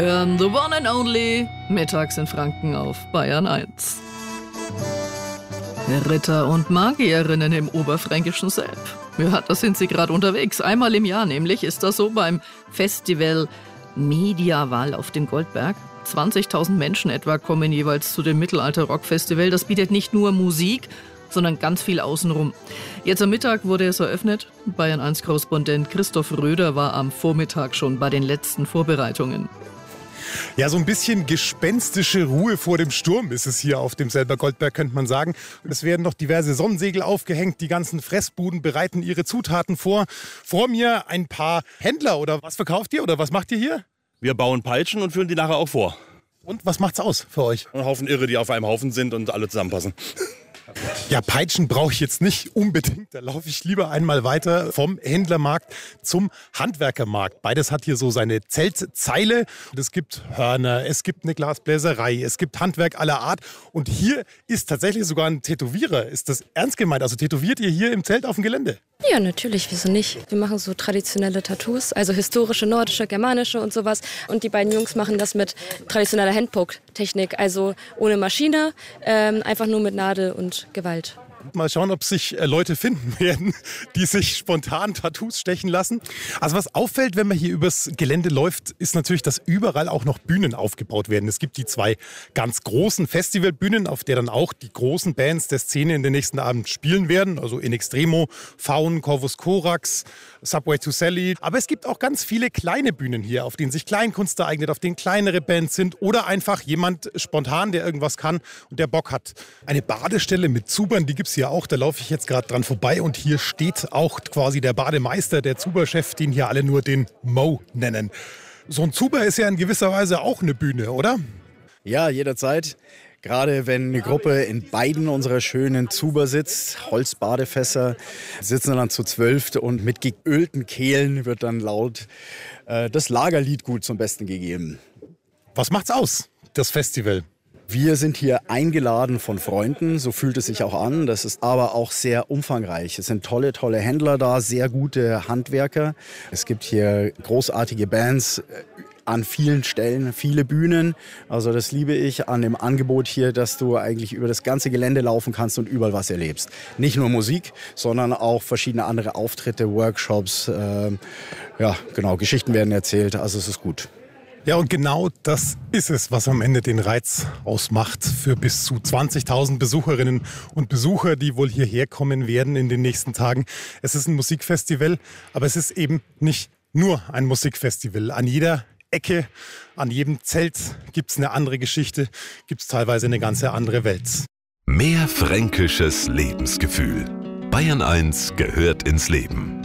The one and only, mittags in Franken auf Bayern 1. Ritter und Magierinnen im oberfränkischen Selb. Ja, da sind sie gerade unterwegs. Einmal im Jahr nämlich ist das so beim Festival Mediaval auf dem Goldberg. 20.000 Menschen etwa kommen jeweils zu dem Mittelalter-Rock-Festival. Das bietet nicht nur Musik, sondern ganz viel außenrum. Jetzt am Mittag wurde es eröffnet. Bayern-1-Korrespondent Christoph Röder war am Vormittag schon bei den letzten Vorbereitungen. Ja, so ein bisschen gespenstische Ruhe vor dem Sturm ist es hier auf dem Selber Goldberg, könnte man sagen. Es werden noch diverse Sonnensegel aufgehängt, die ganzen Fressbuden bereiten ihre Zutaten vor. Vor mir ein paar Händler, oder was verkauft ihr oder was macht ihr hier? Wir bauen Peitschen und führen die nachher auch vor. Und was macht's aus für euch? Ein Haufen Irre, die auf einem Haufen sind und alle zusammenpassen. Ja, Peitschen brauche ich jetzt nicht unbedingt. Da laufe ich lieber einmal weiter vom Händlermarkt zum Handwerkermarkt. Beides hat hier so seine Zeltzeile. Und es gibt Hörner, es gibt eine Glasbläserei, es gibt Handwerk aller Art. Und hier ist tatsächlich sogar ein Tätowierer. Ist das ernst gemeint? Also tätowiert ihr hier im Zelt auf dem Gelände? Ja, natürlich, wieso nicht? Wir machen so traditionelle Tattoos, also historische, nordische, germanische und sowas. Und die beiden Jungs machen das mit traditioneller Handpoke-Technik, also ohne Maschine, einfach nur mit Nadel und Gewalt. Mal schauen, ob sich Leute finden werden, die sich spontan Tattoos stechen lassen. Also was auffällt, wenn man hier übers Gelände läuft, ist natürlich, dass überall auch noch Bühnen aufgebaut werden. Es gibt die 2 ganz großen Festivalbühnen, auf der dann auch die großen Bands der Szene in den nächsten Abend spielen werden. Also In Extremo, Faun, Corvus Corax, Subway to Sally. Aber es gibt auch ganz viele kleine Bühnen hier, auf denen sich Kleinkunst ereignet, auf denen kleinere Bands sind oder einfach jemand spontan, der irgendwas kann und der Bock hat. Eine Badestelle mit Zubern, die gibt es hier auch. Da laufe ich jetzt gerade dran vorbei und hier steht auch quasi der Bademeister, der Zuberchef, den hier alle nur den Mo nennen. So ein Zuber ist ja in gewisser Weise auch eine Bühne, oder? Ja, jederzeit. Gerade wenn eine Gruppe in beiden unserer schönen Zuber sitzt, Holzbadefässer, sitzen dann zu 12 und mit geölten Kehlen wird dann laut das Lagerliedgut zum Besten gegeben. Was macht's aus, das Festival? Wir sind hier eingeladen von Freunden, so fühlt es sich auch an. Das ist aber auch sehr umfangreich. Es sind tolle, tolle Händler da, sehr gute Handwerker. Es gibt hier großartige Bands an vielen Stellen, viele Bühnen. Also das liebe ich an dem Angebot hier, dass du eigentlich über das ganze Gelände laufen kannst und überall was erlebst. Nicht nur Musik, sondern auch verschiedene andere Auftritte, Workshops. Geschichten werden erzählt. Also es ist gut. Ja, und genau das ist es, was am Ende den Reiz ausmacht für bis zu 20.000 Besucherinnen und Besucher, die wohl hierher kommen werden in den nächsten Tagen. Es ist ein Musikfestival, aber es ist eben nicht nur ein Musikfestival. An jeder Ecke, an jedem Zelt gibt es eine andere Geschichte, gibt es teilweise eine ganze andere Welt. Mehr fränkisches Lebensgefühl. Bayern 1 gehört ins Leben.